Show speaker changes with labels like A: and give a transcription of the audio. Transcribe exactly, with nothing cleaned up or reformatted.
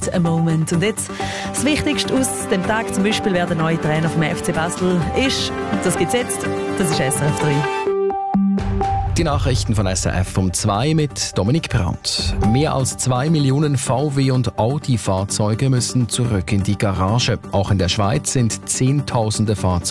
A: just a moment. Und jetzt das Wichtigste aus dem Tag, zum Beispiel wer der neue Trainer vom F C Basel ist. Das gibt's jetzt. Das ist S R F drei.
B: Die Nachrichten von S R F um zwei mit Dominik Brandt. Mehr als zwei Millionen V W- und Audi-Fahrzeuge müssen zurück in die Garage. Auch in der Schweiz sind Zehntausende Fahrzeuge